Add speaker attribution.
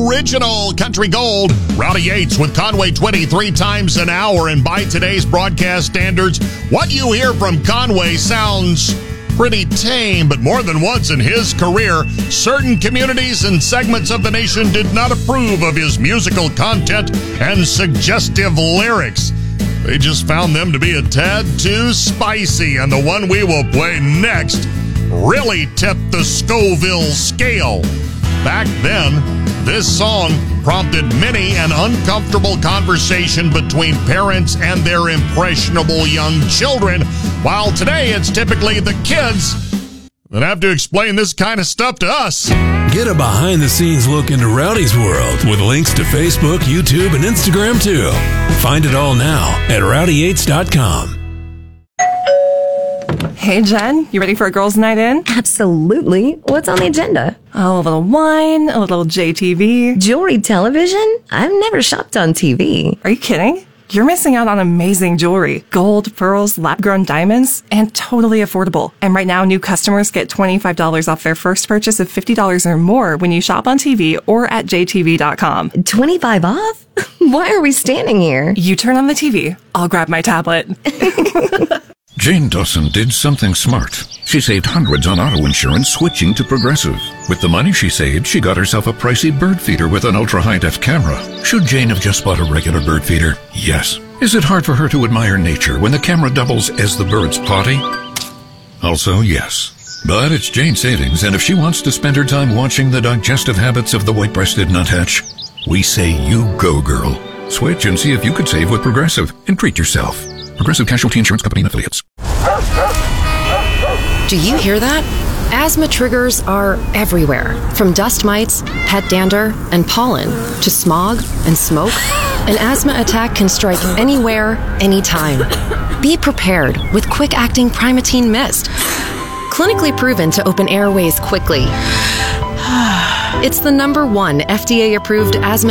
Speaker 1: original country gold. Rowdy Yates with Conway 23 times an hour. And by today's broadcast standards, what you hear from Conway sounds pretty tame, but more than once in his career, certain communities and segments of the nation did not approve of his musical content and suggestive lyrics. They just found them to be a tad too spicy, and the one we will play next really tipped the Scoville scale. Back then, this song prompted many an uncomfortable conversation between parents and their impressionable young children, while today it's typically the kids that have to explain this kind of stuff to us.
Speaker 2: Get a behind-the-scenes look into Rowdy's world with links to Facebook, YouTube, and Instagram, too. Find it all now at rowdyyates.com.
Speaker 3: Hey, Jen, you ready for a girls' night in?
Speaker 4: Absolutely. What's on the agenda?
Speaker 3: Oh, a little wine, a little JTV.
Speaker 4: Jewelry television? I've never shopped on TV.
Speaker 3: Are you kidding? You're missing out on amazing jewelry. Gold, pearls, lab-grown diamonds, and totally affordable. And right now, new customers get $25 off their first purchase of $50 or more when you shop on TV or at jtv.com.
Speaker 4: 25 off? Why are we standing here?
Speaker 3: You turn on the TV. I'll grab my tablet.
Speaker 5: Jane Dawson did something smart. She saved hundreds on auto insurance switching to Progressive. With the money she saved, she got herself a pricey bird feeder with an ultra-high-def camera. Should Jane have just bought a regular bird feeder? Yes. Is it hard for her to admire nature when the camera doubles as the bird's potty? Also, yes. But it's Jane's savings, and if she wants to spend her time watching the digestive habits of the white-breasted nuthatch, we say you go, girl. Switch and see if you could save with Progressive and treat yourself. Progressive Casualty Insurance Company and Affiliates.
Speaker 6: Do you hear that? Asthma triggers are everywhere, from dust mites, pet dander, and pollen, to smog and smoke. An asthma attack can strike anywhere, anytime. Be prepared with quick-acting Primatene Mist. Clinically proven to open airways quickly. It's the #1 FDA-approved asthma